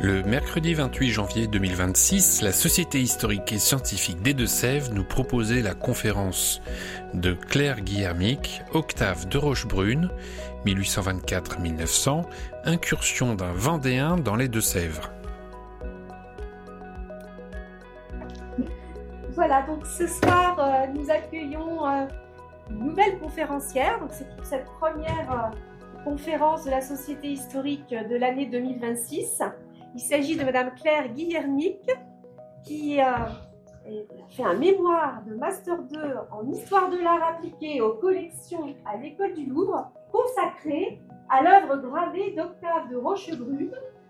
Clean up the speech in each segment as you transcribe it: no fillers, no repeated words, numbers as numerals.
Le mercredi 28 janvier 2026, la Société historique et scientifique des Deux-Sèvres nous proposait la conférence de Claire Guillermic, Octave de Rochebrune, 1824-1900, incursion d'un Vendéen dans les Deux-Sèvres. Voilà, donc ce soir, nous accueillons une nouvelle conférencière. Donc c'est pour cette première conférence de la Société historique de l'année 2026. Il s'agit de Madame Claire Guillermic, qui a fait un mémoire de Master 2 en Histoire de l'art appliqué aux collections à l'École du Louvre, consacré à l'œuvre gravée d'Octave de Rochebrune,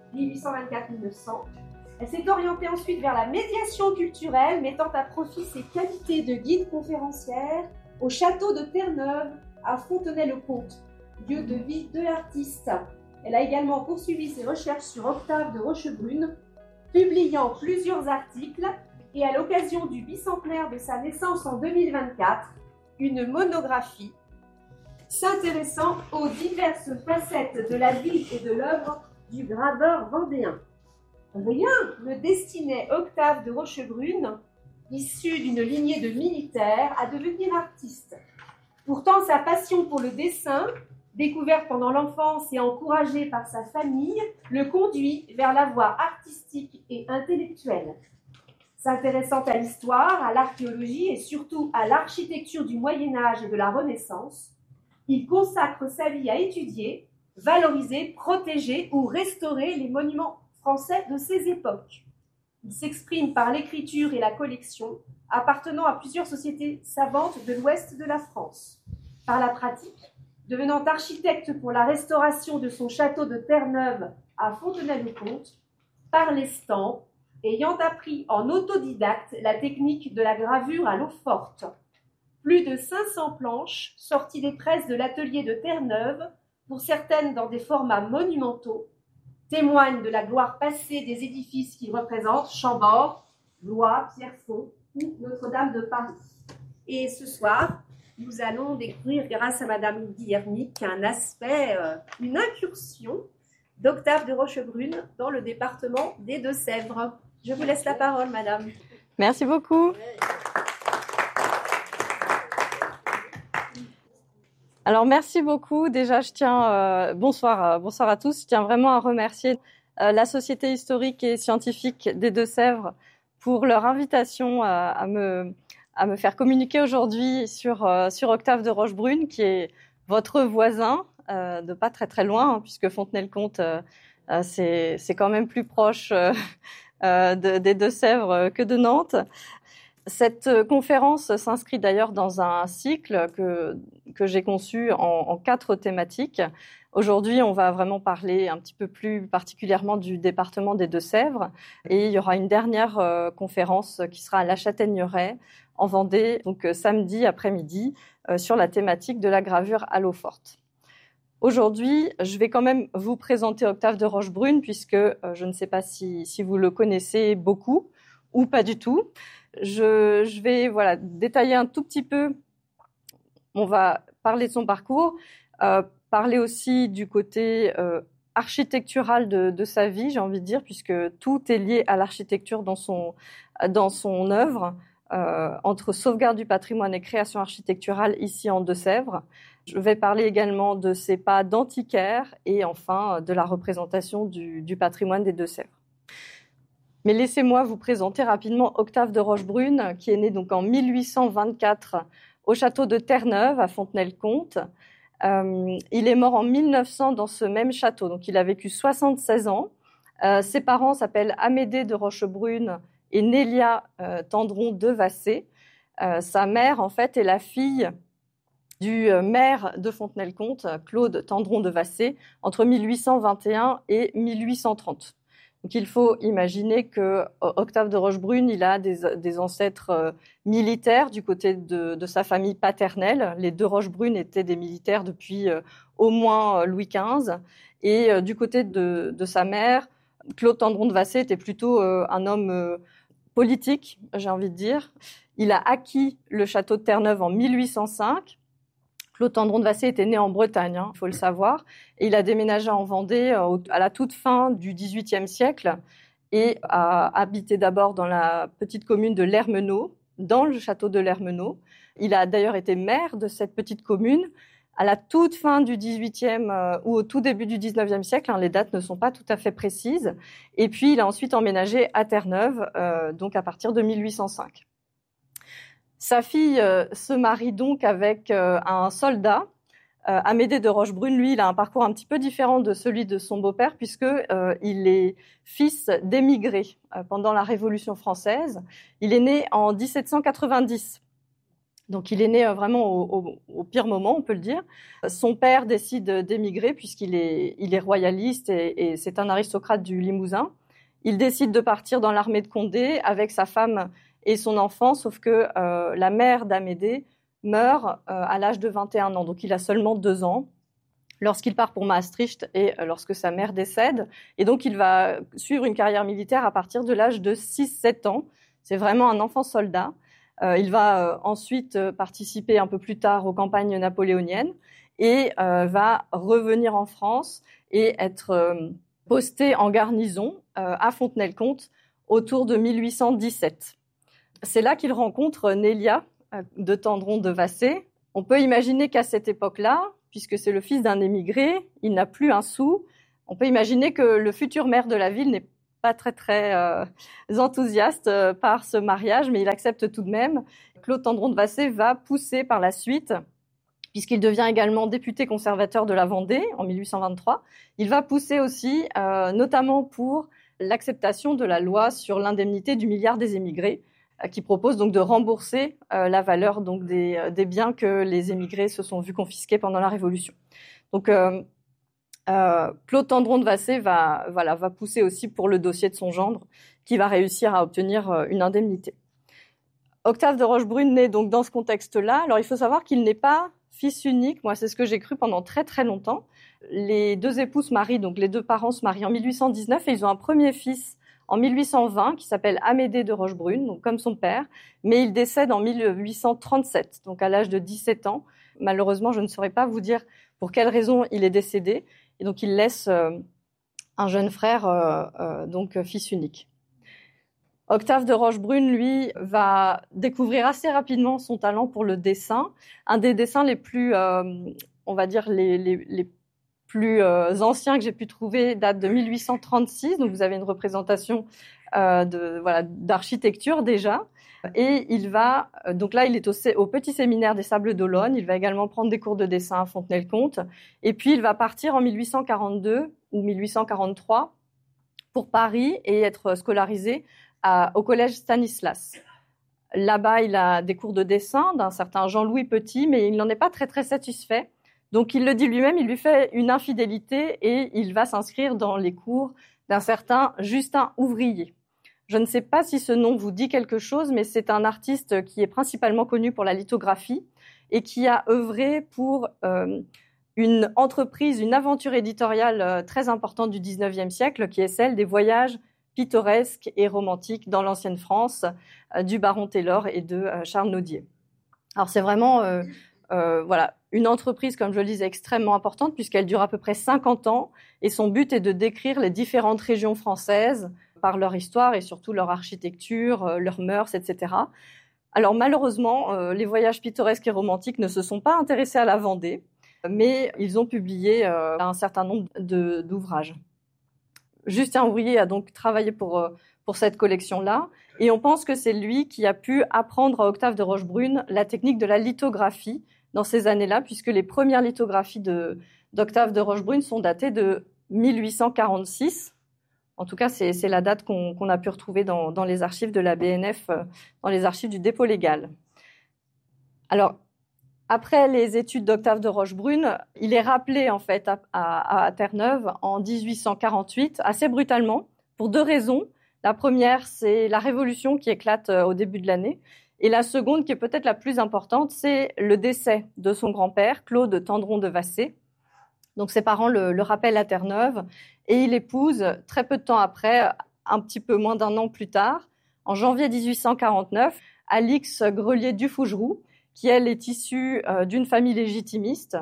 1824-1900. Elle s'est orientée ensuite vers la médiation culturelle, mettant à profit ses qualités de guide conférencière au château de Terre-Neuve, à Fontenay-le-Comte, lieu de vie de l'artiste. Elle a également poursuivi ses recherches sur Octave de Rochebrune, publiant plusieurs articles et à l'occasion du bicentenaire de sa naissance en 2024, une monographie s'intéressant aux diverses facettes de la vie et de l'œuvre du graveur vendéen. Rien ne destinait Octave de Rochebrune, issu d'une lignée de militaires, à devenir artiste. Pourtant, sa passion pour le dessin, découverte pendant l'enfance et encouragée par sa famille, le conduit vers la voie artistique et intellectuelle. S'intéressant à l'histoire, à l'archéologie et surtout à l'architecture du Moyen-Âge et de la Renaissance, il consacre sa vie à étudier, valoriser, protéger ou restaurer les monuments français de ces époques. Il s'exprime par l'écriture et la collection, appartenant à plusieurs sociétés savantes de l'ouest de la France. Par la pratique, devenant architecte pour la restauration de son château de Terre-Neuve à Fontenay-le-Comte, par l'estampes, ayant appris en autodidacte la technique de la gravure à l'eau forte. Plus de 500 planches sorties des presses de l'atelier de Terre-Neuve, pour certaines dans des formats monumentaux, témoignent de la gloire passée des édifices qui représentent Chambord, Blois, Pierrefonds ou Notre-Dame de Paris. Et ce soir, nous allons découvrir, grâce à Madame Guillermic, un aspect, une incursion d'Octave de Rochebrune dans le département des Deux-Sèvres. Je vous laisse la parole, Madame. Merci beaucoup. Alors, merci beaucoup. Déjà, je tiens, bonsoir à tous. Je tiens vraiment à remercier la Société historique et scientifique des Deux-Sèvres pour leur invitation à me faire communiquer aujourd'hui sur Octave de Rochebrune, qui est votre voisin, de pas très très loin, hein, puisque Fontenay-le-Comte, c'est quand même plus proche des Deux-Sèvres que de Nantes. Cette conférence s'inscrit d'ailleurs dans un cycle que j'ai conçu en 4 thématiques. Aujourd'hui, on va vraiment parler un petit peu plus particulièrement du département des Deux-Sèvres, et il y aura une dernière conférence qui sera à La Châtaigneraie, en Vendée, donc samedi après-midi, sur la thématique de la gravure à l'eau forte. Aujourd'hui, je vais quand même vous présenter Octave de Rochebrune, puisque je ne sais pas si vous le connaissez beaucoup ou pas du tout. Je vais détailler un tout petit peu. On va parler de son parcours, parler aussi du côté architectural de sa vie, j'ai envie de dire, puisque tout est lié à l'architecture dans son œuvre, entre sauvegarde du patrimoine et création architecturale ici en Deux-Sèvres. Je vais parler également de ses pas d'antiquaire et enfin de la représentation du patrimoine des Deux-Sèvres. Mais laissez-moi vous présenter rapidement Octave de Rochebrune, qui est né donc en 1824 au château de Terre-Neuve à Fontenay-le-Comte. Il est mort en 1900 dans ce même château, donc il a vécu 76 ans. Ses parents s'appellent Amédée de Rochebrune et Nélia Tendron de Vassé. Sa mère, en fait, est la fille du maire de Fontenay-le-Comte, Claude Tendron de Vassé, entre 1821 et 1830. Donc il faut imaginer que Octave de Rochebrune, il a des ancêtres militaires du côté de sa famille paternelle. Les deux Rochebrune étaient des militaires depuis au moins Louis XV. Et du côté de sa mère, Claude Tendron de Vassé était plutôt un homme politique, j'ai envie de dire. Il a acquis le château de Terre-Neuve en 1805. Claude Tendron de Vassé était né en Bretagne, il faut le savoir, et il a déménagé en Vendée à la toute fin du XVIIIe siècle et a habité d'abord dans la petite commune de Lermenau, dans le château de Lermenau. Il a d'ailleurs été maire de cette petite commune à la toute fin du XVIIIe ou au tout début du XIXe siècle. Les dates ne sont pas tout à fait précises. Et puis, il a ensuite emménagé à Terre-Neuve, donc à partir de 1805. Sa fille se marie donc avec un soldat, Amédée de Rochebrune. Lui, il a un parcours un petit peu différent de celui de son beau-père puisque il est fils d'émigrés pendant la Révolution française. Il est né en 1790. Donc, il est né vraiment au pire moment, on peut le dire. Son père décide d'émigrer puisqu'il est royaliste et c'est un aristocrate du Limousin. Il décide de partir dans l'armée de Condé avec sa femme et son enfant, sauf que la mère d'Amédée meurt à l'âge de 21 ans. Donc, il a seulement 2 ans lorsqu'il part pour Maastricht et lorsque sa mère décède. Et donc, il va suivre une carrière militaire à partir de l'âge de 6-7 ans. C'est vraiment un enfant soldat. Il va ensuite participer un peu plus tard aux campagnes napoléoniennes et va revenir en France et être posté en garnison à Fontenay-le-Comte autour de 1817. C'est là qu'il rencontre Nélia de Tendron de Vassé. On peut imaginer qu'à cette époque-là, puisque c'est le fils d'un émigré, il n'a plus un sou. On peut imaginer que le futur maire de la ville n'est pas très enthousiaste par ce mariage, mais il accepte tout de même. Claude Tendron de Vassé va pousser par la suite, puisqu'il devient également député conservateur de la Vendée en 1823. Il va pousser aussi, notamment pour l'acceptation de la loi sur l'indemnité du milliard des émigrés, qui propose donc de rembourser la valeur donc des biens que les émigrés se sont vus confisquer pendant la Révolution. Donc Claude Tendron de Vassé va pousser aussi pour le dossier de son gendre, qui va réussir à obtenir une indemnité. Octave de Rochebrune naît donc dans ce contexte-là. Alors il faut savoir qu'il n'est pas fils unique. Moi, c'est ce que j'ai cru pendant très très longtemps. Les deux époux se marient, donc les deux parents se marient en 1819 et ils ont un premier fils en 1820 qui s'appelle Amédée de Rochebrune, donc comme son père, mais il décède en 1837, donc à l'âge de 17 ans. Malheureusement, je ne saurais pas vous dire pour quelle raison il est décédé, et donc il laisse un jeune frère, donc fils unique. Octave de Rochebrune, lui, va découvrir assez rapidement son talent pour le dessin. Un des dessins les plus, on va dire, les plus anciens que j'ai pu trouver date de 1836. Donc, vous avez une représentation d'architecture déjà. Et il va, donc là, il est au petit séminaire des Sables d'Olonne. Il va également prendre des cours de dessin à Fontenay-le-Comte. Et puis, il va partir en 1842 ou 1843 pour Paris et être scolarisé au collège Stanislas. Là-bas, il a des cours de dessin d'un certain Jean-Louis Petit, mais il n'en est pas très, très satisfait. Donc, il le dit lui-même, il lui fait une infidélité et il va s'inscrire dans les cours d'un certain Justin Ouvrier. Je ne sais pas si ce nom vous dit quelque chose, mais c'est un artiste qui est principalement connu pour la lithographie et qui a œuvré pour une entreprise, une aventure éditoriale très importante du XIXe siècle, qui est celle des voyages pittoresques et romantiques dans l'ancienne France, du baron Taylor et de Charles Nodier. Alors, c'est vraiment une entreprise, comme je le disais, extrêmement importante puisqu'elle dure à peu près 50 ans et son but est de décrire les différentes régions françaises par leur histoire et surtout leur architecture, leurs mœurs, etc. Alors malheureusement, les voyages pittoresques et romantiques ne se sont pas intéressés à la Vendée, mais ils ont publié un certain nombre d'ouvrages. Justin Ouvrier a donc travaillé pour cette collection-là et on pense que c'est lui qui a pu apprendre à Octave de Rochebrune la technique de la lithographie dans ces années-là, puisque les premières lithographies d'Octave de Rochebrune sont datées de 1846. En tout cas, c'est la date qu'on a pu retrouver dans les archives de la BNF, dans les archives du dépôt légal. Alors, après les études d'Octave de Rochebrune, il est rappelé en fait à Terre-Neuve en 1848, assez brutalement, pour 2 raisons. La première, c'est la Révolution qui éclate au début de l'année. Et la seconde, qui est peut-être la plus importante, c'est le décès de son grand-père, Claude Tendron de Vassé. Donc ses parents le rappellent à Terre-Neuve et il épouse très peu de temps après, un petit peu moins d'1 an plus tard, en janvier 1849, Alix Grelier du Fougeroux, qui elle est issue d'une famille légitimiste.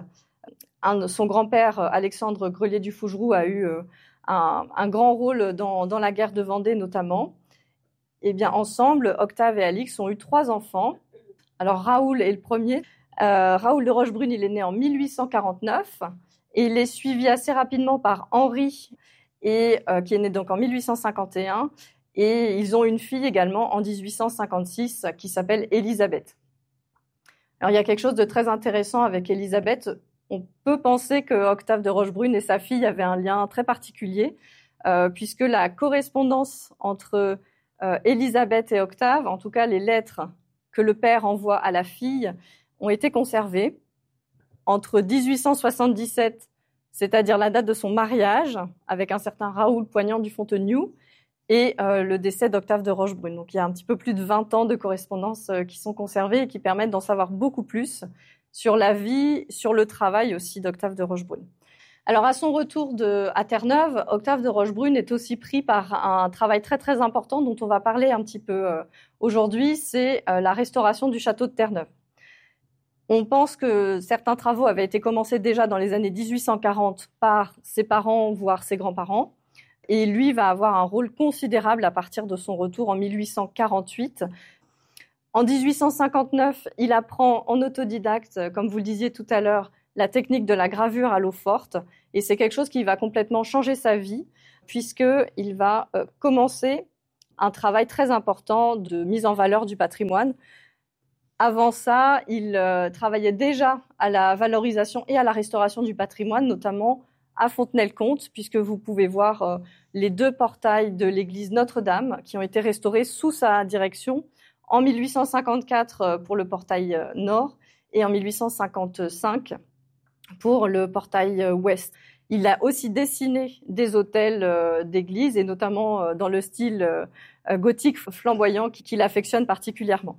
Son grand-père, Alexandre Grelier du Fougeroux, a eu un grand rôle dans la guerre de Vendée notamment. Et bien ensemble, Octave et Alix ont eu 3 enfants. Alors Raoul est le premier. Raoul de Rochebrune, il est né en 1849 et il est suivi assez rapidement par Henri, qui est né donc en 1851. Et ils ont une fille également en 1856 qui s'appelle Élisabeth. Alors il y a quelque chose de très intéressant avec Élisabeth. On peut penser que Octave de Rochebrune et sa fille avaient un lien très particulier, puisque la correspondance entre Élisabeth et Octave, en tout cas les lettres que le père envoie à la fille, ont été conservées entre 1877, c'est-à-dire la date de son mariage, avec un certain Raoul Poignant du Fontenoy, et le décès d'Octave de Rochebrune. Donc il y a un petit peu plus de 20 ans de correspondance qui sont conservées et qui permettent d'en savoir beaucoup plus sur la vie, sur le travail aussi d'Octave de Rochebrune. Alors à son retour à Terre-Neuve, Octave de Rochebrune est aussi pris par un travail très très important dont on va parler un petit peu aujourd'hui, c'est la restauration du château de Terre-Neuve. On pense que certains travaux avaient été commencés déjà dans les années 1840 par ses parents, voire ses grands-parents, et lui va avoir un rôle considérable à partir de son retour en 1848. En 1859, il apprend en autodidacte, comme vous le disiez tout à l'heure, la technique de la gravure à l'eau forte. Et c'est quelque chose qui va complètement changer sa vie, puisqu'il va commencer un travail très important de mise en valeur du patrimoine. Avant ça, il travaillait déjà à la valorisation et à la restauration du patrimoine, notamment à Fontenay-le-Comte, puisque vous pouvez voir les 2 portails de l'église Notre-Dame qui ont été restaurés sous sa direction en 1854 pour le portail nord et en 1855 pour le portail ouest. Il a aussi dessiné des autels d'église et notamment dans le style gothique flamboyant qu'il affectionne particulièrement.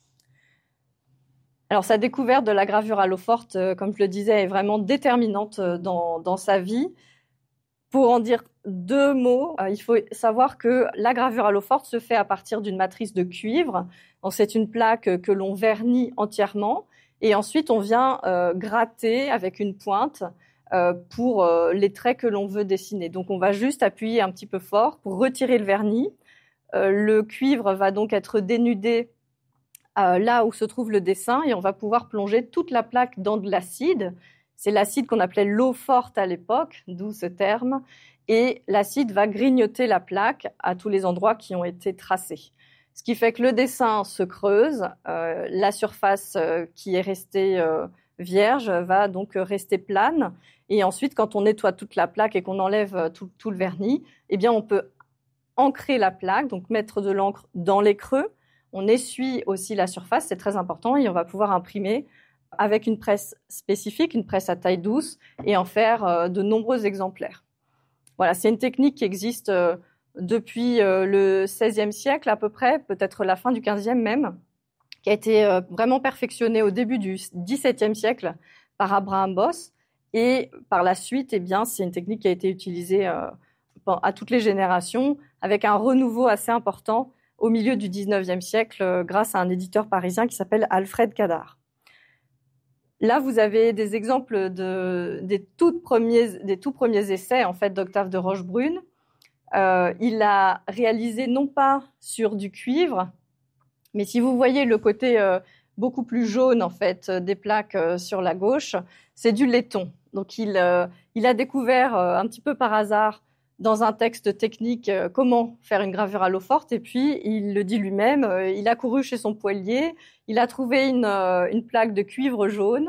Alors sa découverte de la gravure à l'eau forte, comme je le disais, est vraiment déterminante dans sa vie. Pour en dire 2 mots, il faut savoir que la gravure à l'eau forte se fait à partir d'une matrice de cuivre. Donc c'est une plaque que l'on vernit entièrement et ensuite on vient gratter avec une pointe pour les traits que l'on veut dessiner. Donc on va juste appuyer un petit peu fort pour retirer le vernis. Le cuivre va donc être dénudé là où se trouve le dessin et on va pouvoir plonger toute la plaque dans de l'acide. C'est l'acide qu'on appelait l'eau forte à l'époque, d'où ce terme. Et l'acide va grignoter la plaque à tous les endroits qui ont été tracés. Ce qui fait que le dessin se creuse, la surface qui est restée vierge va donc rester plane. Et ensuite, quand on nettoie toute la plaque et qu'on enlève tout le vernis, eh bien, on peut ancrer la plaque, donc mettre de l'encre dans les creux. On essuie aussi la surface, c'est très important, et on va pouvoir imprimer avec une presse spécifique, une presse à taille douce, et en faire de nombreux exemplaires. Voilà, c'est une technique qui existe depuis le XVIe siècle à peu près, peut-être la fin du XVe même, qui a été vraiment perfectionnée au début du XVIIe siècle par Abraham Boss. Et par la suite, eh bien, c'est une technique qui a été utilisée à toutes les générations, avec un renouveau assez important au milieu du XIXe siècle, grâce à un éditeur parisien qui s'appelle Alfred Cadar. Là, vous avez des exemples des tout premiers essais en fait d'Octave de Rochebrune. Il a réalisé non pas sur du cuivre, mais si vous voyez le côté beaucoup plus jaune en fait des plaques sur la gauche, c'est du laiton. Donc il a découvert un petit peu par hasard dans un texte technique comment faire une gravure à l'eau forte, et puis il le dit lui-même, il a couru chez son poêlier, il a trouvé une plaque de cuivre jaune,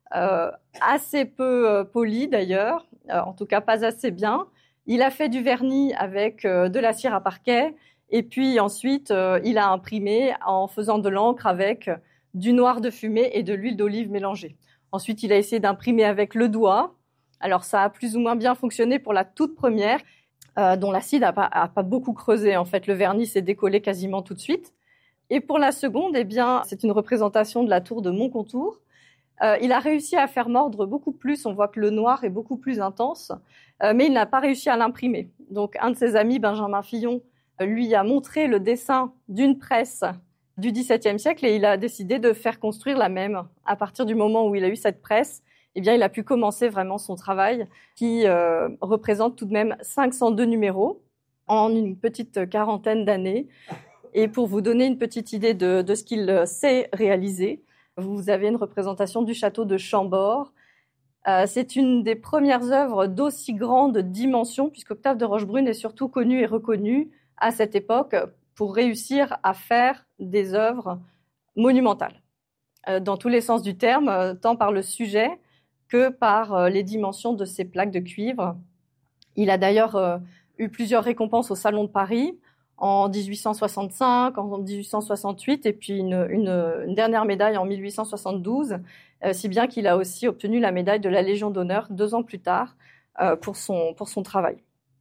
assez peu polie d'ailleurs, en tout cas pas assez bien. Il a fait du vernis avec de la cire à parquet, et puis ensuite il a imprimé en faisant de l'encre avec du noir de fumée et de l'huile d'olive mélangée. Ensuite, il a essayé d'imprimer avec le doigt. Alors ça a plus ou moins bien fonctionné pour la toute première, dont l'acide a pas beaucoup creusé. En fait, le vernis s'est décollé quasiment tout de suite. Et pour la seconde, eh bien, c'est une représentation de la tour de Montcontour. Il a réussi à faire mordre beaucoup plus. On voit que le noir est beaucoup plus intense, mais il n'a pas réussi à l'imprimer. Donc, un de ses amis, Benjamin Fillon, lui a montré le dessin d'une presse du XVIIe siècle et il a décidé de faire construire la même. À partir du moment où il a eu cette presse, eh bien, il a pu commencer vraiment son travail qui représente tout de même 502 numéros en une petite quarantaine d'années. Et pour vous donner une petite idée de ce qu'il sait réaliser, vous avez une représentation du château de Chambord. C'est une des premières œuvres d'aussi grande dimension, puisqu'Octave de Rochebrune est surtout connu et reconnu à cette époque pour réussir à faire des œuvres monumentales, dans tous les sens du terme, tant par le sujet que par les dimensions de ces plaques de cuivre. Il a d'ailleurs eu plusieurs récompenses au Salon de Paris en 1865, en 1868, et puis une dernière médaille en 1872, si bien qu'il a aussi obtenu la médaille de la Légion d'honneur 2 ans plus tard pour son travail.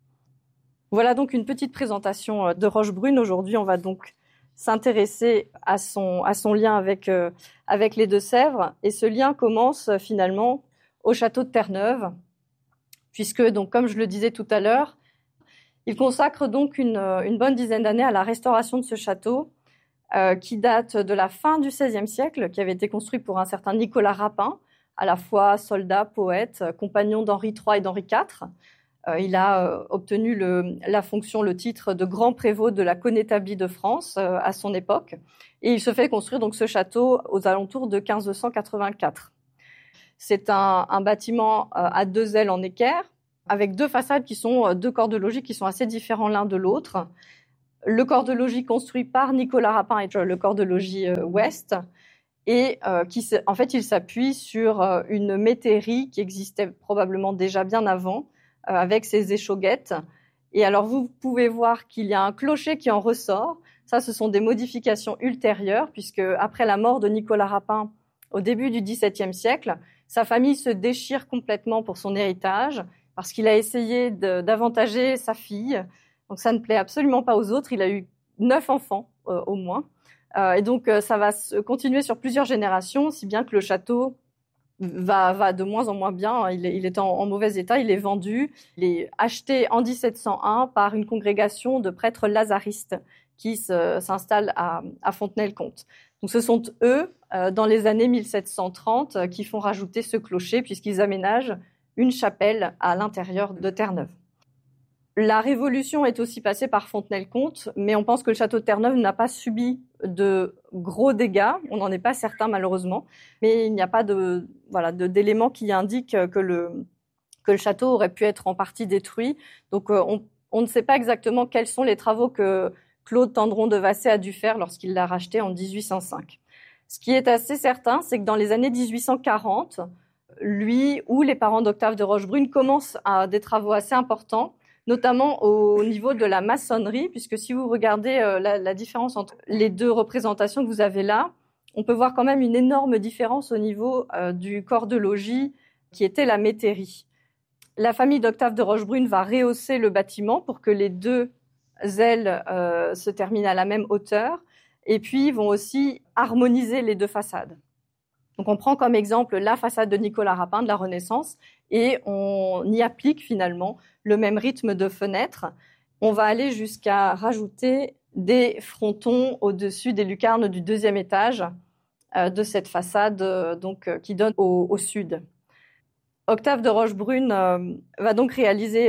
Voilà donc une petite présentation de Rochebrune. Aujourd'hui, on va donc s'intéresser à son lien avec les Deux-Sèvres, et ce lien commence finalement au château de Terre-Neuve, puisque, donc, comme je le disais tout à l'heure, il consacre donc une bonne dizaine d'années à la restauration de ce château, qui date de la fin du XVIe siècle, qui avait été construit pour un certain Nicolas Rapin, à la fois soldat, poète, compagnon d'Henri III et d'Henri IV. Il a obtenu le titre de grand prévôt de la connétablie de France à son époque, et il se fait construire donc ce château aux alentours de 1584. C'est un bâtiment à 2 ailes en équerre, avec 2 façades qui sont 2 corps de logis qui sont assez différents l'un de l'autre. Le corps de logis construit par Nicolas Rapin est le corps de logis ouest, et en fait, il s'appuie sur une métairie qui existait probablement déjà bien avant, avec ses échauguettes. Et alors, vous pouvez voir qu'il y a un clocher qui en ressort. Ça, ce sont des modifications ultérieures, puisque après la mort de Nicolas Rapin, au début du XVIIe siècle, sa famille se déchire complètement pour son héritage, parce qu'il a essayé d'avantager sa fille. Donc, ça ne plaît absolument pas aux autres. Il a eu 9 enfants, au moins. Et donc, ça va se continuer sur plusieurs générations, si bien que le château va de moins en moins bien. Il est en mauvais état. Il est vendu. Il est acheté en 1701 par une congrégation de prêtres lazaristes qui s'installe à Fontenay-le-Comte. Donc, ce sont eux, dans les années 1730, qui font rajouter ce clocher, puisqu'ils aménagent une chapelle à l'intérieur de Terre-Neuve. La Révolution est aussi passée par Fontenay-le-Comte, mais on pense que le château de Terre-Neuve n'a pas subi de gros dégâts. On n'en est pas certain, malheureusement. Mais il n'y a pas d'éléments qui indiquent que le château aurait pu être en partie détruit. Donc, on ne sait pas exactement quels sont les travaux que Claude Tendron de Vassé a dû faire lorsqu'il l'a racheté en 1805. Ce qui est assez certain, c'est que dans les années 1840, lui ou les parents d'Octave de Rochebrune commencent à des travaux assez importants, notamment au niveau de la maçonnerie, puisque si vous regardez la différence entre les 2 représentations que vous avez là, on peut voir quand même une énorme différence au niveau du corps de logis qui était la métairie. La famille d'Octave de Rochebrune va rehausser le bâtiment pour que les 2 ailes se terminent à la même hauteur, et puis ils vont aussi harmoniser les 2 façades. Donc, on prend comme exemple la façade de Nicolas Rapin de la Renaissance et on y applique finalement le même rythme de fenêtres. On va aller jusqu'à rajouter des frontons au-dessus des lucarnes du 2e étage de cette façade qui donne au sud. Octave de Rochebrune va donc réaliser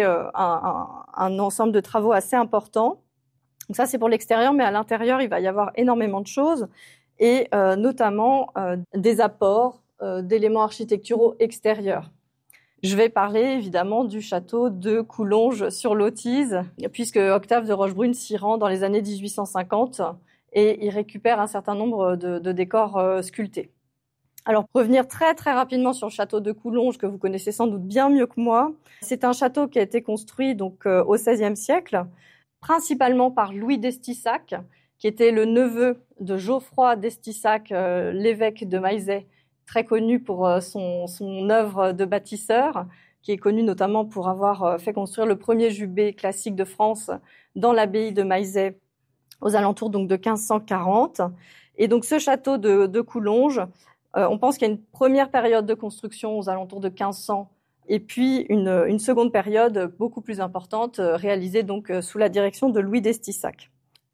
un ensemble de travaux assez importants. Donc ça, c'est pour l'extérieur, mais à l'intérieur, il va y avoir énormément de choses, et notamment des apports d'éléments architecturaux extérieurs. Je vais parler évidemment du château de Coulonges-sur-l'Autise, puisque Octave de Rochebrune s'y rend dans les années 1850 et il récupère un certain nombre de décors sculptés. Alors, pour revenir très très rapidement sur le château de Coulonges, que vous connaissez sans doute bien mieux que moi, c'est un château qui a été construit donc au XVIe siècle, principalement par Louis d'Estissac, qui était le neveu de Geoffroy d'Estissac, l'évêque de Maillezais, très connu pour son œuvre de bâtisseur, qui est connu notamment pour avoir fait construire le premier jubé classique de France dans l'abbaye de Maillezais aux alentours donc de 1540. Et donc ce château de Coulonges, on pense qu'il y a une première période de construction aux alentours de 1500 et puis une seconde période beaucoup plus importante réalisée donc sous la direction de Louis d'Estissac.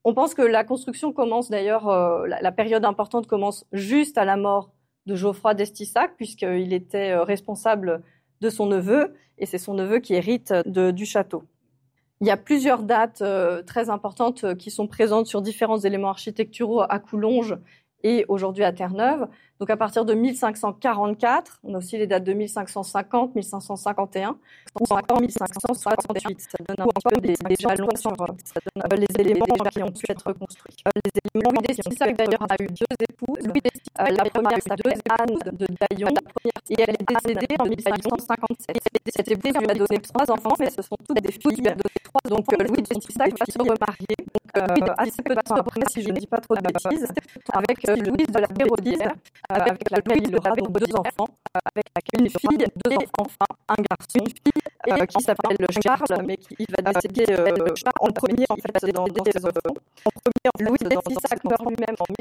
On pense que la construction commence d'ailleurs, la période importante commence juste à la mort de Geoffroy d'Estissac, puisqu'il était responsable de son neveu, et c'est son neveu qui hérite du château. Il y a plusieurs dates très importantes qui sont présentes sur différents éléments architecturaux à Coulonges et aujourd'hui à Terre-Neuve. Donc à partir de 1544, on a aussi les dates de 1550, 1551, ou encore 1568. Ça donne un peu des jalons sur les éléments qui ont pu être construits. Les éléments Louis d'Estissac d'ailleurs a eu 2 épouses. La première s'appelait Anne de Daillon et elle est décédée en 1557. Cette épouse lui a donné 3 enfants, mais ce sont toutes des filles. Donc Louis d'Estissac va se remarier assez peu de temps après, si je ne dis pas trop de bêtises, avec Louise de la Pérodière, avec laquelle il aura donc 2 enfants, avec une fille, 2 enfants, un garçon, qui s'appelle Charles, mais qui va décéder en premier en fait dans ses enfants. Louis d'Estissac meurt lui-même en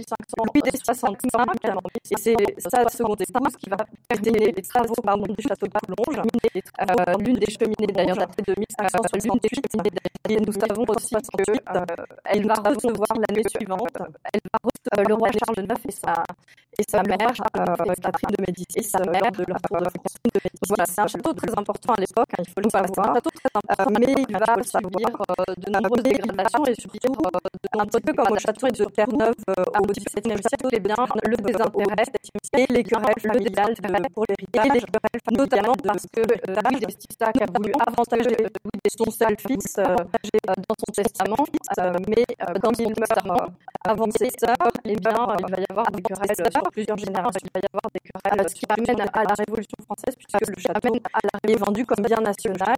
1565, et c'est sa seconde épouse qui va terminer les travaux du château de Coulonges. L'une des cheminées d'ailleurs datée de 1568, et nous savons aussi qu'elle va recevoir l'année suivante, elle va recevoir le roi Charles IX et sa mère, Catherine de Médicis, et sa mère de la cour de France. Voilà, c'est un château très important à l'époque, il faut le savoir, mais il va subir de nombreuses dégradations et surtout, un petit peu comme le château de Terre-Neuve au XVIIe siècle, eh bien, le désintérêt et les querelles familiales pour l'héritage, notamment parce que Louis d'Estissac a voulu avantager son seul fils dans son testament, mais quand il meurt avant ses sœurs, eh bien, il va y avoir des querelles sur plusieurs générations. Il va y avoir des querelles qui amènent à la Révolution française, puisque le château est vendu comme bien national.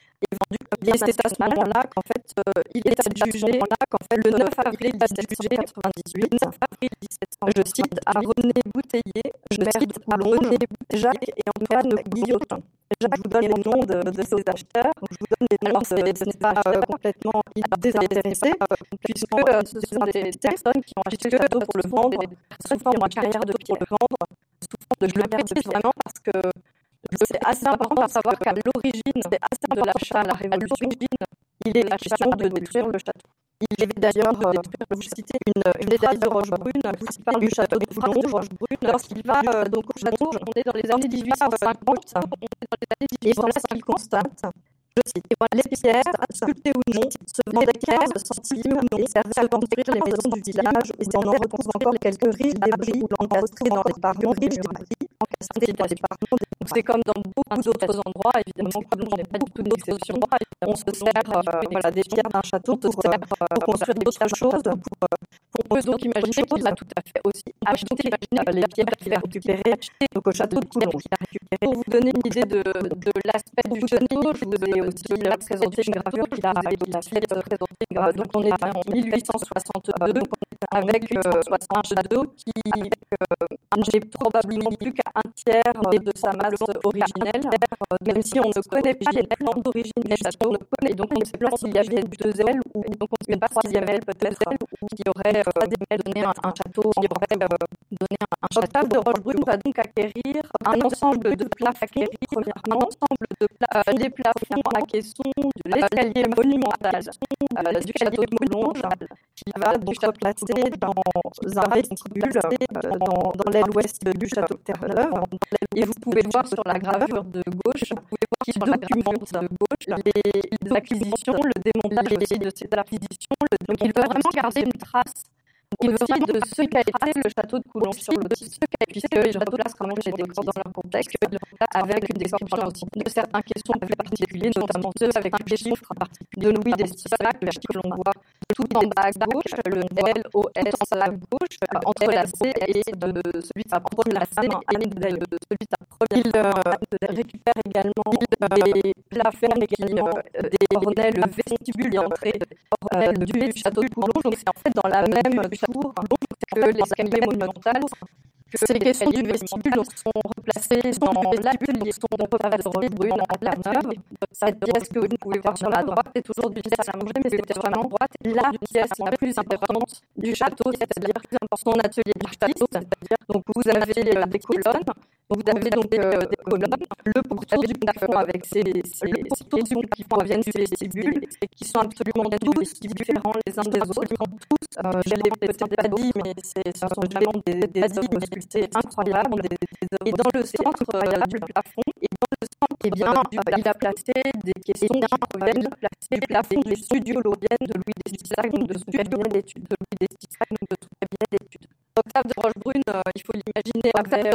Et c'est à ce moment-là qu'en fait, il est adjugé le 9 avril 1798, je cite, à René Bouteiller, maire de Coulonges, Jacques et Antoine Guillotin. Jacques, je vous donne les noms de ces acheteurs. Donc, je vous donne les noms, ce n'est pas complètement désintéressé, puisque ce sont des personnes qui ont acheté le château pour le vendre, sous forme de carrière de pierre, je le précise vraiment parce que c'est assez important de savoir qu'à l'origine de l'achat à la Révolution, il est la question de détruire le château. Il est d'ailleurs, je citer une médaille de Rochebrune qui parle du château de Coulonges. Lorsqu'il va donc au château, on est dans les années 1850, et voilà ce qu'il constate. Je cite, les pierres, sculptées ou non, se vendaient 15 centimes ou non, servaient à construire les maisons du village, et on en retrouve encore quelques riches débris encastrés dans les parements riches du pays, encastrés dans les parements. Donc c'est comme dans beaucoup d'autres endroits, évidemment, Coulonges n'est pas du tout une exception. On se sert des pierres d'un château pour construire d'autres choses. On peut donc imaginer qu'il a tout à fait aussi acheté les pierres qu'il a récupérées donc au château de Coulonges. Pour vous donner une idée de l'aspect du château, je vous ai aussi présenté une gravure qu'il a réussi à présenter. Donc on est en 1862 avec un château qui n'est probablement plus qu'un tiers de sa masse originelle, même si on ne connaît pas les plans d'origine du château, et donc on ne sait pas s'il y avait 2 ailes ou donc on ne sait pas s'il y avait peut-être qui aurait donné un château, qui aurait donné un château. De Rochebrune va donc acquérir un ensemble de plafonds, premièrement, des plafonds à caissons de l'escalier monumental du château de Coulonges, qui va donc se placer dans un vestibule dans l'aile ouest du château de Terre-Neuve. Et vous pouvez voir sur la gravure de gauche, qui documente les acquisitions, le démontage de ces acquisitions. Donc il veut vraiment garder une trace aussi de ce qu'a été le château de Coulonges sur le site, puisque les châteaux-là se rangent des décors dans leur contexte, avec une description aussi de certains caissons plus particuliers, notamment ceux avec les chiffres de Louis d'Estissac, que l'on voit tout en bas à gauche, le LOS à gauche, entrelacé, et celui de sa propre la C et celui de sa première. Il récupère également des plafonds qui ornaient le vestibule et entrée du château de Coulonges. Donc c'est en fait dans la même tour que l'escalier monumental, que ces caissons du vestibule sont replacés dans l'atelier de Rochebrune en Terre-Neuve. Cette pièce que vous pouvez voir sur la droite est toujours du pièce à manger, mais c'était vraiment la pièce la plus importante du château, c'est-à-dire son atelier d'artiste. Donc vous avez des colonnes Vous avez donc des colonnes, le pourtour du plafond avec ces pourtours qui proviennent du vestibule et qui sont absolument tous différents les uns des autres. Je ne l'ai peut-être pas dit, mais ce sont vraiment des énigmes sculptées incroyables. Et dans le centre du plafond, il a placé des questions qui proviennent du plafond des studios Laurienne de Louis Destissac, donc de son cabinet d'études. Octave de Rochebrune, il faut l'imaginer, avait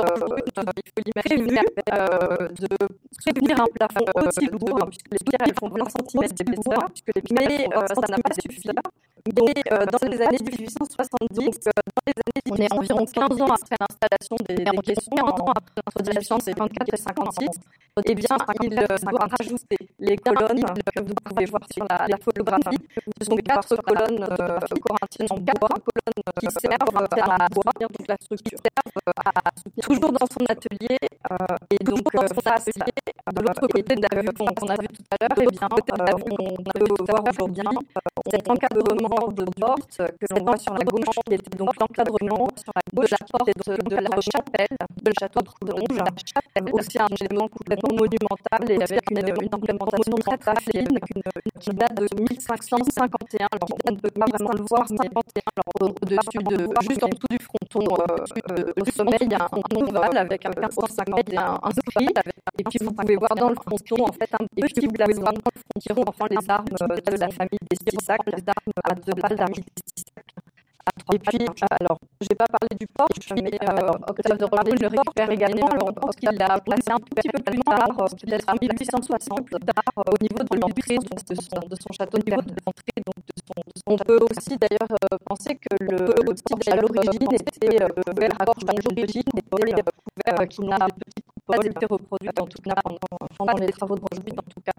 de prévenir un plafond aussi lourd, puisque les pierres elles font 20 cm d'épaisseur, mais ça n'a pas suffi. Mais dans les années 1870, on est environ 15 ans après l'installation des caissons, 15 ans après l'introduction, c'est 24 et 56, eh bien, il doit rajouter les colonnes que vous pouvez voir sur la photographie. Ce sont 4 colonnes corinthiennes en bois qui servent à boire toute la structure. Toujours dans son atelier et donc dans son atelier, de l'autre côté de la vue qu'on a vu tout à l'heure, eh bien, on peut voir aujourd'hui cet encadrement de porte que l'on voit sur la gauche, qui était donc l'encadrement sur la gauche de la porte de la chapelle de château de Courdelonge, aussi un élément complètement monumental et avec une implémentation très très fine qui date de 1551. Alors on ne peut pas vraiment le voir, mais au-dessus juste en dessous du fronton, au sommet, il y a un pont ovale avec un 1550 et un inscrit. Et puis vous pouvez voir dans le fronton en fait un petit blason qui reprend les armes de la famille Destissac, les armes à 2 balles d'armes Destissac. Et puis, alors, je n'ai pas parlé du porche, mais Octave de Rochebrune le récupère également. Alors, on pense qu'il l'a placé un petit peu plus tard, peut-être en 1860, au niveau de l'entrée de son château de l'entrée. On peut aussi d'ailleurs penser que le porche à l'origine était vers la gorge d'origine, qui n'a pas été reproduite en tout cas pendant les travaux de Rochebrune en tout cas.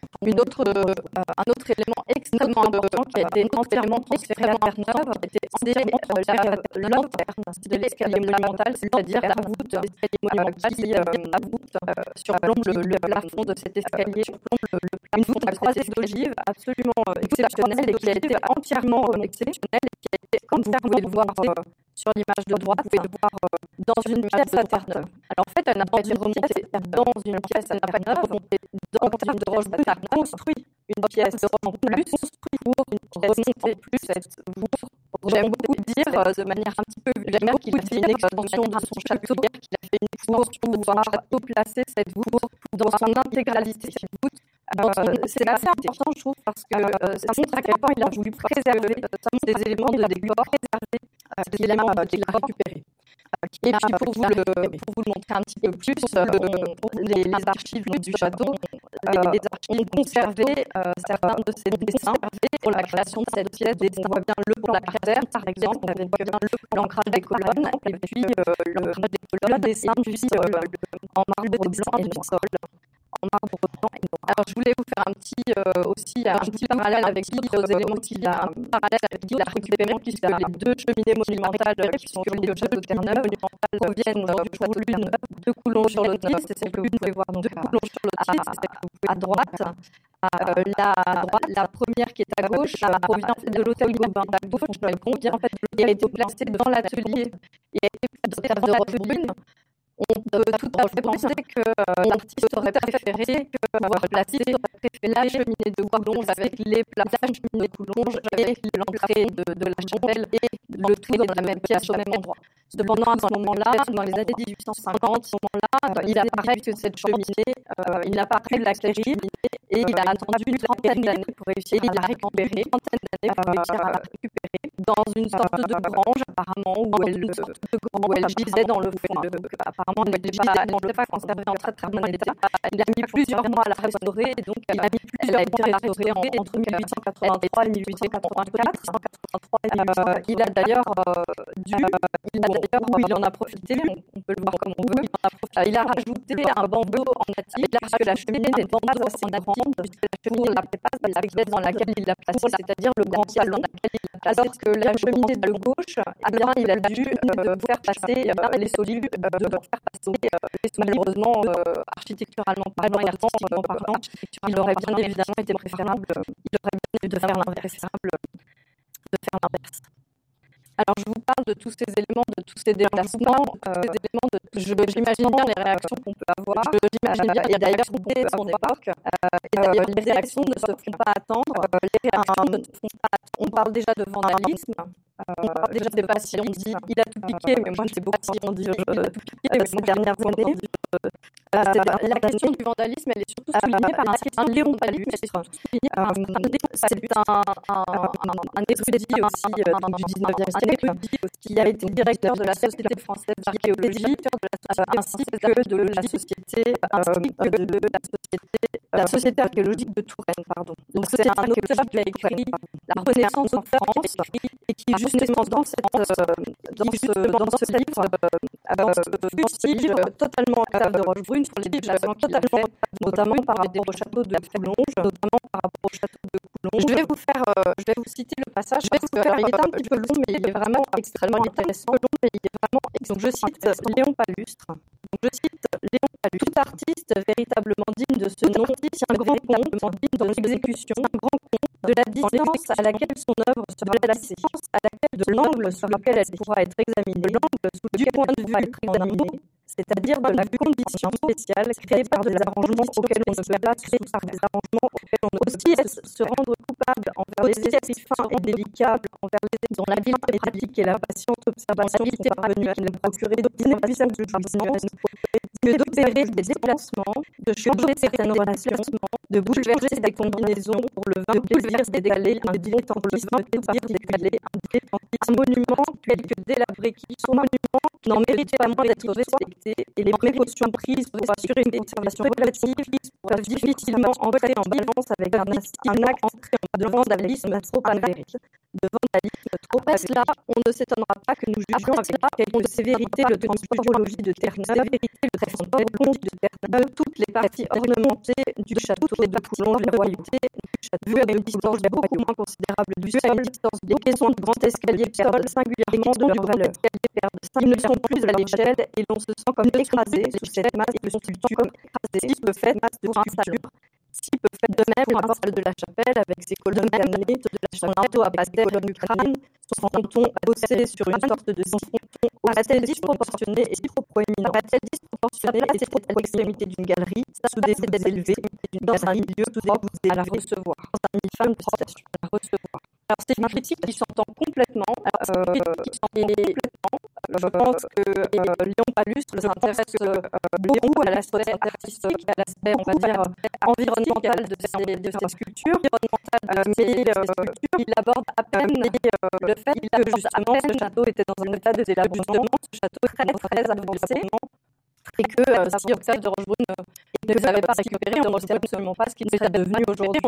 Un autre élément extrêmement important qui a été entièrement transféré à la Terre-Neuve était la lanterne, c'était l'escalier monumental, c'est-à-dire la voûte qui surplombe le plafond de cet escalier, une voûte à croisée d'ogive absolument exceptionnelle et qui a été entièrement exceptionnelle et qui a été, comme vous pouvez le voir sur l'image de droite, vous pouvez le voir dans une pièce à Terre-Neuve. Alors en fait, elle n'a pas été remontée dans une pièce à Terre-Neuve, Octave de Rochebrune a construit une pièce en plus pour remonter plus cette voûte. J'aime beaucoup dire de manière un petit peu vulgaire qu'il a fait une extension de son château, qu'il a fait une extension de son château, placer cette voûte dans son intégralité. C'est assez important, je trouve, parce que ça montre à quel point il a voulu préserver des éléments de décor, préserver des éléments qu'il a récupérés. Et puis pour vous le montrer un petit peu plus, les archives du château ont conservé certains de ces dessins pour la création de cette pièce. On voit bien le plan cratère, par exemple, avec l'ancrage des colonnes, et puis le dessin en marbre blanc et noir. Alors je voulais vous faire un petit parallèle avec d'autres éléments qu'il a récupérés, puisque les 2 cheminées monumentales qui sont sur les deux de Terre-Neuve proviennent du château de l'une de Coulonges-sur-Lotis, c'est celle que vous pouvez voir donc à droite. La première qui est à gauche provient de l'hôtel Gobain. Elle a été placée dans l'atelier et a été placée dans Rochebrune. On peut tout à fait penser que l'artiste aurait préféré avoir placé la cheminée de Coulonges avec les plafonds de Coulonges et l'entrée de la chapelle et le tout dans la même pièce au même endroit. Cependant, à ce moment-là, dans les années 1850, il apparaît que cette cheminée, il n'a pas pu l'acquérir et il a attendu une trentaine d'années pour réussir à la récupérer, dans une sorte de grange apparemment où elle gisait dans le fond. Apparemment, elle n'était pas conservée en très très bon état. Il a mis plusieurs mois à la restaurer et donc elle a été restaurée entre 1883 et 1884. Il a d'ailleurs il en a profité, on peut le voir comme on veut. Il a rajouté un bandeau en natif parce que la cheminée n'est pas assez grande pour la pièce dans laquelle il l'a placée, c'est-à-dire le grand salon dans lequel il l'a placé. Alors que la cheminée de gauche, il a dû faire passer les solides, malheureusement, architecturalement parlant et artistiquement parlant, il aurait bien évidemment été préférable, de faire l'inverse. Alors je vous parle de tous ces éléments de tous ces déplacements, j'imagine bien les réactions qu'on peut avoir. Et d'ailleurs, à son époque, les réactions ne se font pas attendre. On parle déjà de vandalisme. Je ne sais pas si on dit il a tout piqué, mais moi je sais beaucoup si on dit il a tout piqué ces dernières années. La question du vandalisme, elle est surtout soulignée par un Léon Palustre. C'est un érudit aussi du 19e siècle qui a été directeur de la Société française d'archéologie ainsi que de la Société archéologique de Touraine. Donc c'est un auteur qui a écrit La Renaissance en France et qui justement dans ce livre fustige totalement Octave de Rochebrune sur les déplacements totalement, notamment par rapport au château de Coulonges. Je vais vous citer le passage parce qu'il est un petit peu long, mais il est vraiment extrêmement intéressant. Donc je cite Léon Palustre. Tout artiste véritablement digne de ce nom tient grand compte dans l'exécution de la distance à laquelle son œuvre sera placée, de l'angle sur lequel elle pourra être examinée, du point de vue examinée, c'est-à-dire de la condition spéciale créée par des arrangements auxquels on ne peut pas aussi se rendre coupable envers les esprits fins et délicats, dont la vie pratique et la patiente observation sont parvenues à nous procurer d'inépuisables jouissances, que d'opérer des déplacements, de changer certaines relations, de bouleverser des combinaisons pour le vain plaisir d'égaler un dilettantisme, un monument quelque délabré qui soit n'en mérite pas moins d'être respecté, et les précautions prises pour assurer une conservation relative peuvent difficilement entrer en balance avec un acte de vandalisme trop avéré. Là, on ne s'étonnera pas que nous jugions avec quelque sévérité le transportologie de Terre-Neuve, toutes les parties ornementées du château de Coulonges, les royautés, vues à une distance beaucoup moins considérable du sol, les caissons de grand escalier perdent singulièrement de leur valeur. Ils ne sont plus à l'échelle et l'on se sent comme écrasé sous cette masse de sculpture, si peu faite de sculpture. Si peu fait de même la salle de la chapelle avec ses colonnes cannelées, son arteau à pastel du crâne, son fronton bossé sur une sorte de fronton a-t-elle disproportionné et trop proéminent, et trop extrémité d'une galerie, sous des ailes élevées, dans un milieu propre à la recevoir. Alors c'est une critique qui s'entend complètement. Je pense que Léon Palustre s'intéresse beaucoup à l'aspect artistique, à l'aspect, on va dire, environnemental de ces sculptures, mais il aborde à peine le fait que justement ce château était dans un état de délabrement, ce château très avancé, et que si Octave de Rochebrune ne l'avait pas récupéré, on ne sait absolument pas ce qu'il serait devenu aujourd'hui.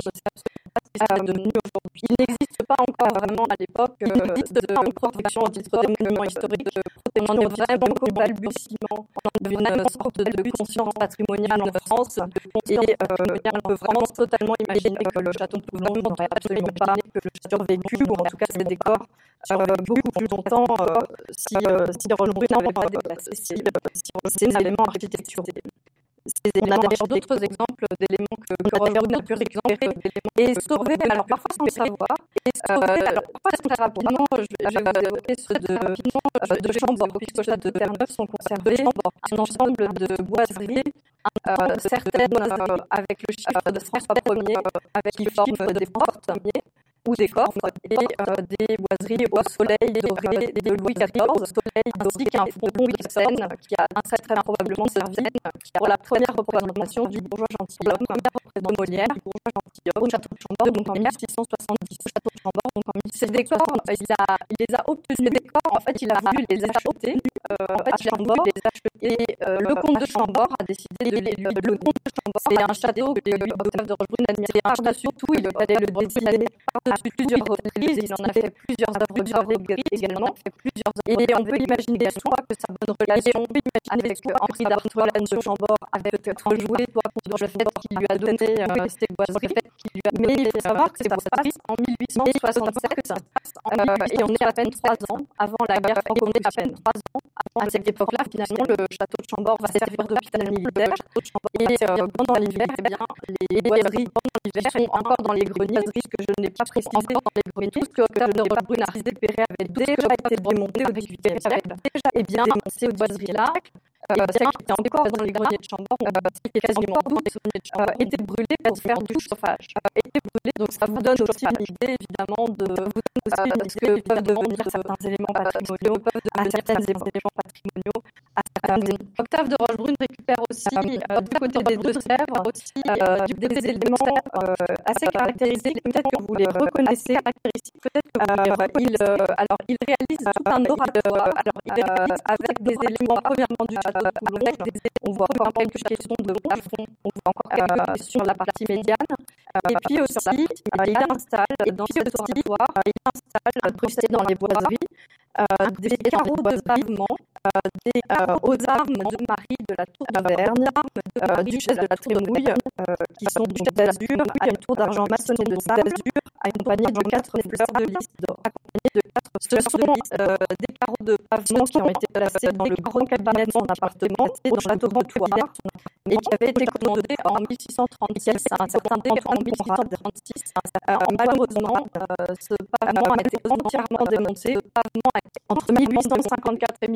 Il n'existe pas encore vraiment à l'époque une protection au titre des monuments historiques. On est vraiment au balbutiement d'une sorte de conscience patrimoniale en France. Et on peut vraiment totalement imaginer que le château de Coulonges n'aurait absolument pas survécu, ou en tout cas ses décors beaucoup plus longtemps si Rochebrune n'avait pas déplacé ces éléments architecturaux. On a d'ailleurs d'autres exemples d'éléments que Rochebrune a pu récupérer et sauver, alors parfois sans le savoir, alors parfois très rapidement, je vais évoquer ceux de Chambord, puisque au château de Terre-Neuve sont conservés un ensemble de boiseries, certaines avec le chiffre de François Ier, avec qui forment des portes ou des coffres, et des boiseries au soleil doré de Louis XIV, ainsi qu'un fronton de scène qui a très probablement servi pour la première représentation du bourgeois gentilhomme de Molière au château de Chambord, donc en 1670. Ces décors, il les a obtenus, les décors, en fait, il a voulu les acheter, et le comte de Chambord a décidé de les lui donner. C'est un château que Octave de Rochebrune admirait par-dessus tout, il allait le dessiner par-dessus plusieurs reprises, il en a fait plusieurs œuvres d'art également, et on peut imaginer soit que sa bonne relation avec Henri d'Artois-Lannes de Chambord avait peut-être joué contre le fait qu'il lui a donné ces boiseries, mais il faut savoir que c'est en 1867 que et on est à peine 3 ans avant la guerre franco-prussienne. À cette époque-là, finalement, le château de Chambord va servir d'hôpital militaire. Et pendant l'hiver, les boiseries sont encore dans les greniers, ce que je n'ai pas précisé dans les greniers. Tout ce que Octave de Rochebrune a récupéré avait déjà été démonté au XVIIIe siècle. Et bien, ces boiseries-là, celles qui étaient encore dans les greniers de Chambord, qui étaient quasiment toutes étaient brûlées pour faire du chauffage. Donc ça vous donne aussi une idée, évidemment, de ce que peuvent devenir certains éléments patrimoniaux, à certains éléments patrimoniaux. Octave de Rochebrune récupère aussi, du côté des Deux-Sèvres, des éléments assez caractéristiques. Peut-être que vous les reconnaissez, peut-être que il réalise tout un oratoire. Alors, il réalise avec des éléments premièrement du château de Coulonges. On voit encore quelques questions de plafond, on voit encore quelques questions sur la partie médiane. Et puis aussi, il installe dans ce territoire, dans les boiseries, des carreaux de pavement, aux armes de Marie de la Tour d'Auvergne, duchesse de la Tour de Nouille, qui sont d'azur, à une tour d'argent maçonnée de d'azur, accompagnée de 4 fleurs de lys d'or. Ce sont des carreaux de pavement qui ont été placés dans le grand cabinet de son appartement, au château de Thouars, et qui avaient été commandés en 1636 à un certain Bertrand Conrad. Malheureusement, ce pavement a été entièrement démonté. Entre 1854 et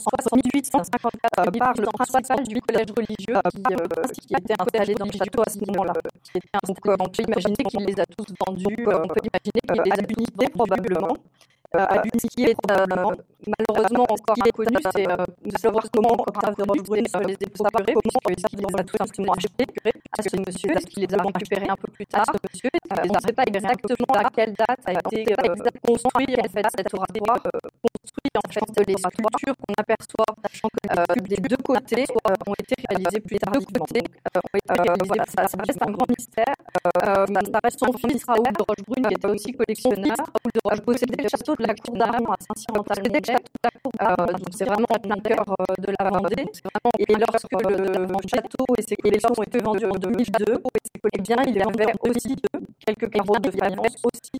1854 par le principal du collège religieux qui était installé dans le château à ce moment-là. Donc on peut imaginer qu'il les a tous vendus, on peut imaginer qu'il les a l'unité probablement. Qui est malheureusement encore inconnu, c'est de savoir comment Octave de Rochebrune les a procurés, est-ce qu'il les a tout simplement achetés à ce monsieur, est-ce qu'il les a récupérés un peu plus tard, ce monsieur, on ne sait pas exactement à quelle date a été construit en fait cet oratoire, construit en fait les sculptures qu'on aperçoit, sachant que les deux côtés ont été réalisés plus tardivement. Voilà, ça reste un grand mystère. Ça reste son fils Raoul de Rochebrune qui était aussi collectionneur. Raoul de Rochebrune possédait le château de la Cour d'Armon à Saint-Cyr-en-Talmonnet. Donc c'est vraiment en plein cœur de la Vendée. Et lorsque le château et ses collections ont été vendus en 2002, eh bien il y avait aussi quelques carreaux de faïence,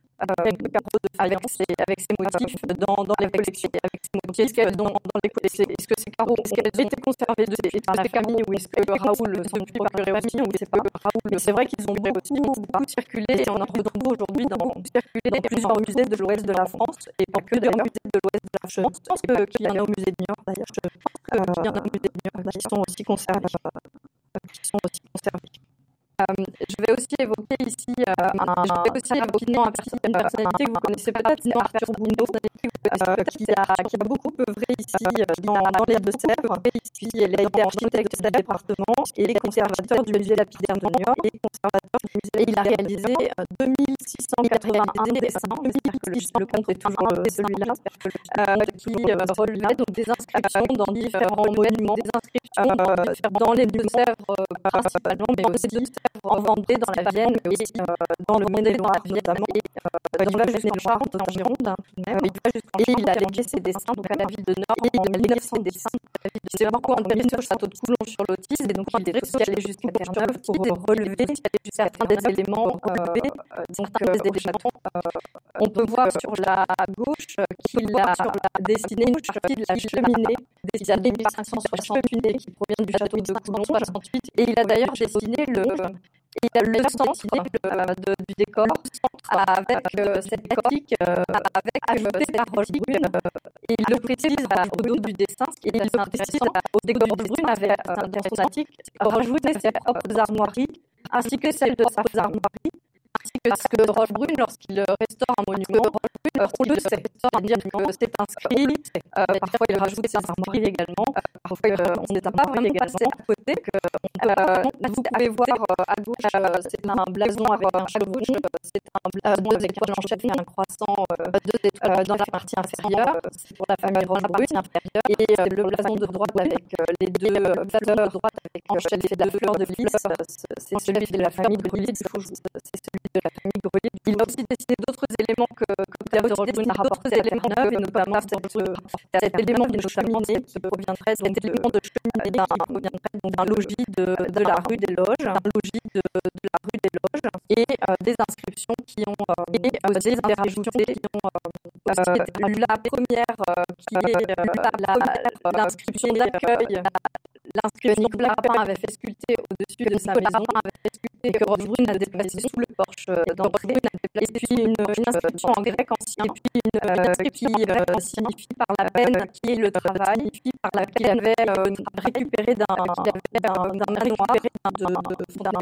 avec ces motifs dans les collections. Est-ce que ces carreaux ont été conservés par la famille ou est-ce que Raoul s'en est procuré aussi, on ne sait pas. Mais c'est vrai qu'ils ont aussi beaucoup circulé et on en retrouve aujourd'hui dans plusieurs musées de l'ouest de la France et pas que des musées de l'ouest de la France. Je pense qu'il y en a au musée de Niort d'ailleurs. Je pense qu'il y en a au musée de Niort qui sont aussi conservés. Je vais aussi évoquer ici rapidement un petit une personnalité que vous connaissez peut-être, c'est Arthur Boundeau, qui a beaucoup œuvré ici dans les Deux-Sèvres. Puis elle a été architecte d'un département et conservateur du musée lapidaire de Niort. Et il a réalisé 2681 dessins, le compte est toujours celui-là, qui relève donc des inscriptions dans différents monuments, des inscriptions dans les Deux-Sèvres principalement, mais aussi en Vendée, dans la Vienne, mais aussi dans le Maine-et-Loire, notamment, dans la Genève-Charente, en Gironde. Et il a légué ses dessins donc, à la ville de Niort en 1900. C'est beaucoup entamé sur le château de Coulonges sur l'Autisme, et donc il est aussi allé jusqu'à Terre-Neuve pour relever certains des éléments relevés. On peut voir sur la gauche qu'il a dessiné une partie de la cheminée des années 1560 qui provient du château de Coulonges. Et il a d'ailleurs dessiné le centre du décor avec cette thématique, avec la Rochebrune. Et il le précise au dos du dessin, et il le précise au décor de Rochebrune avec un thématique. Rochebrune et ses propres armoiries, ainsi que celle de sa armoirie. Parce que Rochebrune, lorsqu'il restaure un monument, on le sait, c'est-à-dire que c'est inscrit, parfois il rajoute ses armoiries également, parfois on n'est pas vraiment passé à côté. Vous pouvez voir à gauche, c'est un blason avec un chevauche, c'est un blason avec un manchette et un croissant, deux étoiles dans la partie inférieure, c'est pour la famille Rochebrune inférieure, et le blason de droite avec les deux blasons de droite avec manchette et deux fleurs de lys, c'est celui de la famille Grelier, c'est celui de la famille Grelier. Il a aussi dessiné d'autres éléments que Octave de Rochebrune a rapportés à Terre-Neuve, et notamment cet élément d'une cheminée qui proviendrait, cet élément de cheminée qui proviendrait d'un logis de la rue des Loges, et des inscriptions qui ont été rajoutées. La première qui est l'inscription d'accueil. L'inscription que Lapin avait fait sculpter au-dessus de sa maison et que Roche Brune a déplacé sous le porche d'entrée. Et puis une inscription en grec ancien, et puis une inscription qui signifie par la peine, qui est le travail, par laquelle il avait récupéré d'un manoir de